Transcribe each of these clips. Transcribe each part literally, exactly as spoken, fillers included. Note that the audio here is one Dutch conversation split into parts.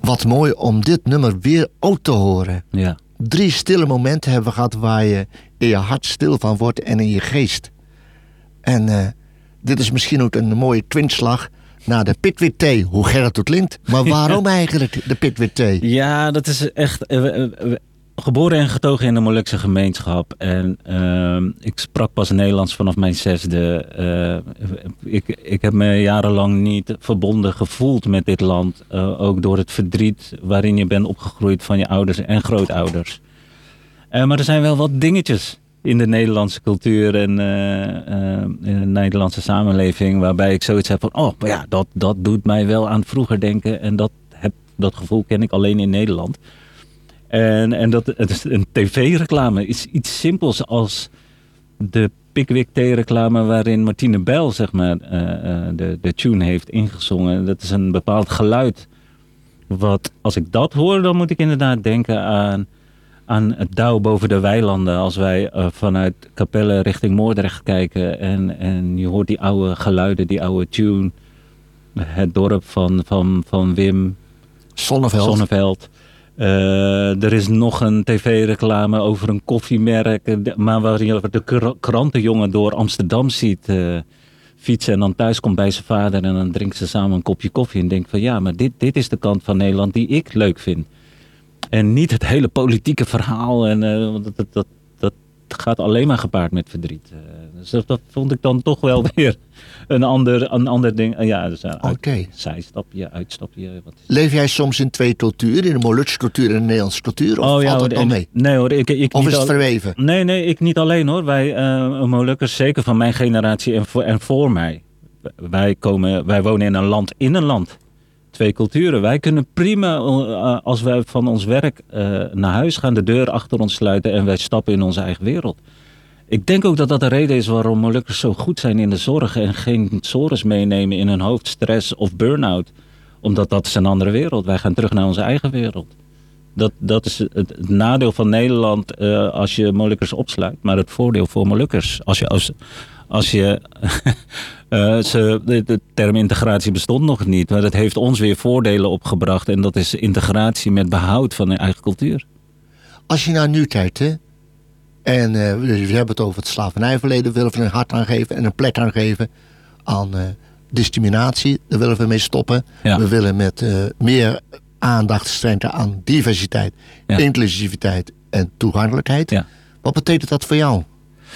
Wat mooi om dit nummer weer ook te horen. Ja. Drie stille momenten hebben we gehad waar je in je hart stil van wordt en in je geest. En uh, dit is misschien ook een mooie twinslag naar de Pickwick Thee. Hoe Gerrit het klinkt. Maar waarom eigenlijk de Pickwick Thee? Ja, dat is echt... Uh, uh, uh, geboren en getogen in de Molukse gemeenschap. En uh, ik sprak pas Nederlands vanaf mijn zesde. Uh, ik, ik heb me jarenlang niet verbonden gevoeld met dit land. Uh, ook door het verdriet waarin je bent opgegroeid van je ouders en grootouders. Uh, maar er zijn wel wat dingetjes in de Nederlandse cultuur en uh, uh, in de Nederlandse samenleving, waarbij ik zoiets heb van, oh, maar ja, dat, dat doet mij wel aan vroeger denken. En dat, heb, dat gevoel ken ik alleen in Nederland. En, en dat het is een tv-reclame is iets simpels als de Pickwick Thee-reclame waarin Martine Bijl, zeg maar, uh, uh, de, de tune heeft ingezongen. Dat is een bepaald geluid. Wat, als ik dat hoor, dan moet ik inderdaad denken aan, aan het dauw boven de weilanden. Als wij uh, vanuit Capelle richting Moordrecht kijken en, en je hoort die oude geluiden, die oude tune. Het dorp van, van, van Wim Sonneveld. Sonneveld. Uh, er is nog een tv-reclame over een koffiemerk, maar waar je de krantenjongen door Amsterdam ziet uh, fietsen en dan thuis komt bij zijn vader en dan drinken ze samen een kopje koffie en denkt van ja, maar dit, dit is de kant van Nederland die ik leuk vind. En niet het hele politieke verhaal, en uh, dat, dat, dat, dat gaat alleen maar gepaard met verdriet. Uh, dus dat, dat vond ik dan toch wel weer een ander, een ander ding. Uh, ja, dus een uit, okay. zijstapje, uitstapje. Wat is Leef jij soms in twee culturen, in de Molukse cultuur en de Nederlandse cultuur? Of oh, ja, valt dat dan mee? Nee hoor. Ik, ik of niet is het al, verweven? Nee, nee, ik niet alleen hoor. Wij uh, Molukkers, zeker van mijn generatie en voor, en voor mij. Wij, komen, wij wonen in een land in een land. Twee culturen. Wij kunnen prima, uh, als wij van ons werk uh, naar huis gaan, de deur achter ons sluiten en wij stappen in onze eigen wereld. Ik denk ook dat dat de reden is waarom Molukkers zo goed zijn in de zorg en geen sores meenemen in hun hoofd, stress of burn-out. Omdat dat is een andere wereld. Wij gaan terug naar onze eigen wereld. Dat, dat is het, het nadeel van Nederland uh, als je Molukkers opsluit. Maar het voordeel voor Molukkers. Als je, als, als je uh, ze, de, de term integratie bestond nog niet. Maar dat heeft ons weer voordelen opgebracht. En dat is integratie met behoud van je eigen cultuur. Als je naar nu kijkt, hè. En uh, we hebben het over het slavernijverleden. Willen we een hart aan geven en een plek aan geven aan uh, discriminatie. Daar willen we mee stoppen. Ja. We willen met uh, meer aandacht schenken aan diversiteit, ja. inclusiviteit en toegankelijkheid. Ja. Wat betekent dat voor jou?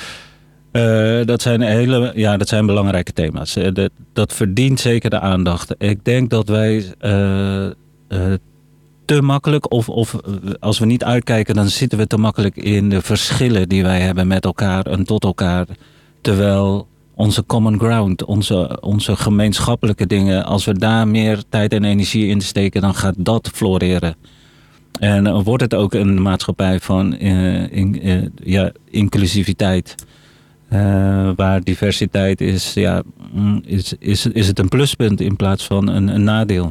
Uh, dat zijn hele, ja, dat zijn belangrijke thema's. Uh, dat, dat verdient zeker de aandacht. Ik denk dat wij uh, uh, te makkelijk, of, of als we niet uitkijken, dan zitten we te makkelijk in de verschillen die wij hebben met elkaar en tot elkaar. Terwijl onze common ground, onze, onze gemeenschappelijke dingen, als we daar meer tijd en energie in steken, dan gaat dat floreren. En dan wordt het ook een maatschappij van uh, in, uh, ja, inclusiviteit. Uh, waar diversiteit is, ja, is, is, is het een pluspunt in plaats van een, een nadeel.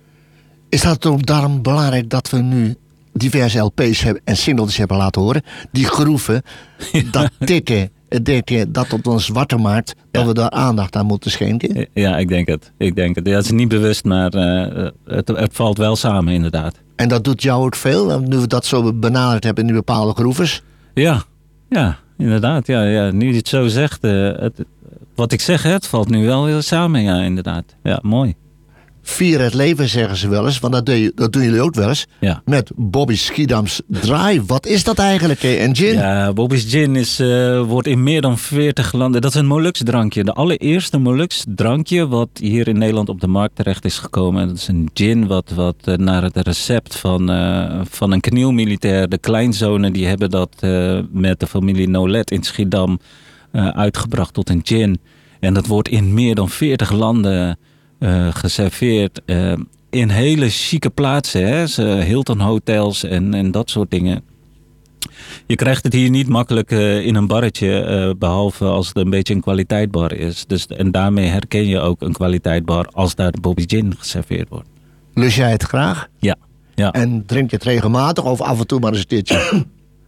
Is dat ook daarom belangrijk dat we nu diverse L P's hebben en singles hebben laten horen? Die groeven, ja. dat tikken, denken dat het ons zwarter maakt, dat ja. we daar aandacht aan moeten schenken? Ja, ik denk het. Ik denk het. Ja, het is niet bewust, maar uh, het, het valt wel samen inderdaad. En dat doet jou ook veel, nu we dat zo benaderd hebben in die bepaalde groeves? Ja, ja, inderdaad. Ja, ja. Nu je het zo zegt, uh, het, wat ik zeg, het valt nu wel weer samen. Ja, inderdaad. Ja, mooi. Vier het leven, zeggen ze wel eens, want dat, je, dat doen jullie ook wel eens. Ja. Met Bobby's Schiedams Draai. Wat is dat eigenlijk, een gin? Ja, Bobby's Gin is, uh, wordt in meer dan veertig landen. Dat is een Moluks drankje. De allereerste Moluks drankje wat hier in Nederland op de markt terecht is gekomen. Dat is een gin wat, wat uh, naar het recept van, uh, van een knielmilitair. De kleinzonen die hebben dat uh, met de familie Nolet in Schiedam uh, uitgebracht tot een gin. En dat wordt in meer dan veertig landen Uh, geserveerd uh, in hele chique plaatsen, hè? Hilton hotels en, en dat soort dingen. Je krijgt het hier niet makkelijk uh, in een barretje, uh, behalve als het een beetje een kwaliteitbar is. Dus, en daarmee herken je ook een kwaliteitbar als daar de Bobby's Gin geserveerd wordt. Lust jij het graag? Ja. ja. En drink je het regelmatig of af en toe maar eens een keertje?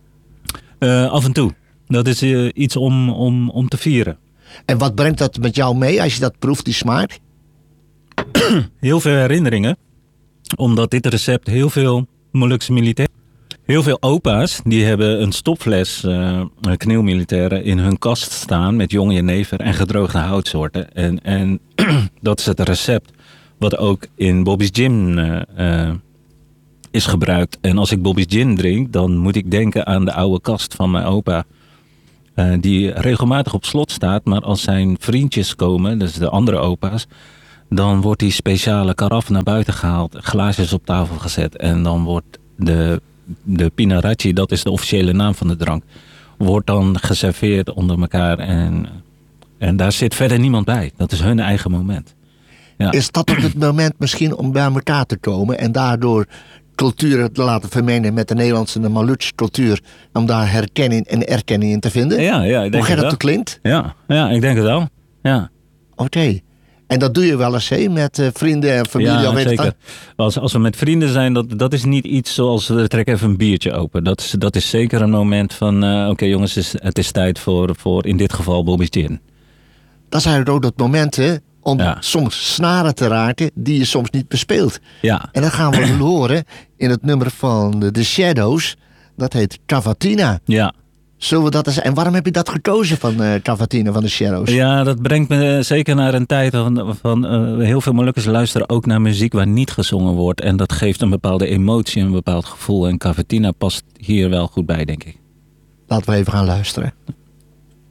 uh, af en toe. Dat is uh, iets om, om, om te vieren. En wat brengt dat met jou mee als je dat proeft, die smaak? Heel veel herinneringen. Omdat dit recept heel veel Molukse militairen... Heel veel opa's die hebben een stopfles uh, kneelmilitairen in hun kast staan met jonge jenever en gedroogde houtsoorten. En, en dat is het recept wat ook in Bobby's Gin uh, uh, is gebruikt. En als ik Bobby's Gin drink, dan moet ik denken aan de oude kast van mijn opa. Uh, die regelmatig op slot staat, maar als zijn vriendjes komen, dus de andere opa's, dan wordt die speciale karaf naar buiten gehaald, glaasjes op tafel gezet en dan wordt de... De Pinaracci, dat is de officiële naam van de drank, wordt dan geserveerd onder elkaar. En, en daar zit verder niemand bij. Dat is hun eigen moment. Ja. Is dat ook het moment misschien om bij elkaar te komen en daardoor culturen te laten vermengen met de Nederlandse en de Molukse cultuur, om daar herkenning en erkenning in te vinden? Ja, ja, ik denk Hoe dat dat klinkt? Ja, ja, ik denk het wel. Ja. Oké. Okay. En dat doe je wel eens, hè? Met uh, vrienden en familie? Ja, weet zeker. Het als, als we met vrienden zijn, dat, dat is niet iets zoals we trekken even een biertje open. Dat is, dat is zeker een moment van, uh, oké okay, jongens, het is, het is tijd voor, voor in dit geval Bobby's Gin. Dat zijn ook dat momenten om ja. soms snaren te raken die je soms niet bespeelt. Ja. En dat gaan we horen in het nummer van The Shadows. Dat heet Cavatina. Ja. Zullen we dat eens... En waarom heb je dat gekozen van uh, Cavatina van de Shadows? Ja, dat brengt me zeker naar een tijd van, van uh, heel veel Molukkers luisteren ook naar muziek waar niet gezongen wordt. En dat geeft een bepaalde emotie, een bepaald gevoel. En Cavatina past hier wel goed bij, denk ik. Laten we even gaan luisteren.